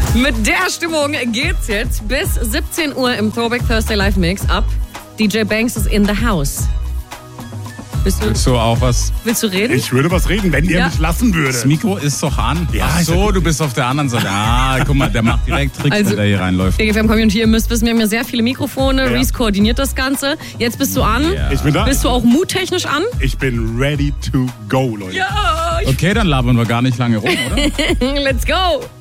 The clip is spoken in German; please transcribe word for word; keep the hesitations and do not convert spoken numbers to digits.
Mit der Stimmung geht's jetzt bis siebzehn Uhr im Throwback Thursday Live Mix ab. D J Banks ist in the house. Bist du, Willst du auch was? Willst du reden? Ich würde was reden, wenn ihr Ja. mich lassen würdet. Das Mikro ist doch an. Ja, Ach ist ja so, gut. du bist auf der anderen Seite. Ah, guck mal, der macht direkt Tricks, Also- wenn der hier reinläuft. B G F M Community, ihr müsst wissen, wir haben ja sehr viele Mikrofone. Ja. Reese koordiniert das Ganze. Jetzt bist du an. Ja. Ich bin da. Bist du auch muttechnisch an? Ich bin ready to go, Leute. Ja, Okay, dann labern wir gar nicht lange rum, oder? let's go.